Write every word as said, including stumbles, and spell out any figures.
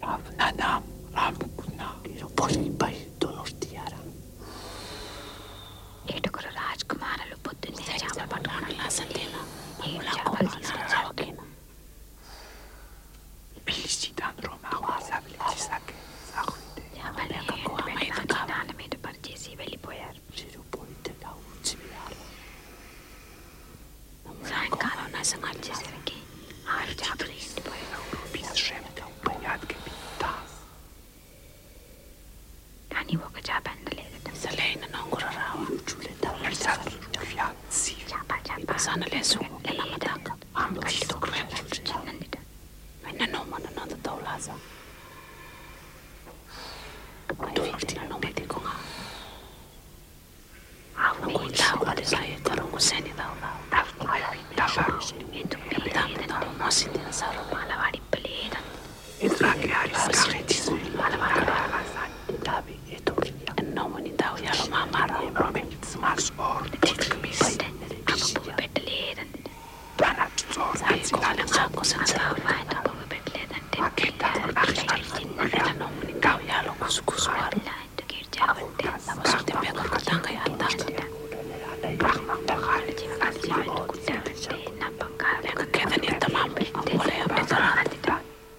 Nanam, Ramkuna, Poi Donostiara. ఏడుగురు రాజకుమారులు పొద్దున్నే చేప పట్టుకుని ఈ చేపలు తీసుకొచ్చారు. Pilisitan Roma, Sabili, Sake, Sahuite, దాని మీద పరిచేసి వెళ్ళిపోయారు. సాయంకాలం నసంగా వచ్చేసరికి ఆరు చేపలు ఎండిపోయారు. కానీ ఒక చేప ఎండలేదట. సలైన నొంగుర రావు చేప చేప సనలేసు లేదట. చిన్నదిట. వెన్న నొమ్మను నంద తౌలాస ఐవిటిన నొమ్మది కొంగ ఆవు ఇలావు అది సాయ తరంగు సెని దావులా ఎందుకు లేదంటే మోసిందిన సారు మాలవాడి లేదంటే నొమ్మని దావు యాలో మామారా పెట్టలేదంటే సాయి కోలం ఆకు సంసా